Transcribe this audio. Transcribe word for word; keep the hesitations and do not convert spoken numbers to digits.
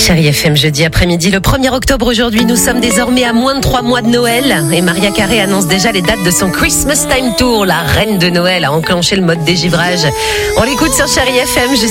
Chérie F M, jeudi après-midi, le premier octobre aujourd'hui, nous sommes désormais à moins de trois mois de Noël et Mariah Carey annonce déjà les dates de son Christmas Time Tour. La reine de Noël a enclenché le mode dégivrage. On l'écoute sur Chérie F M jusqu'à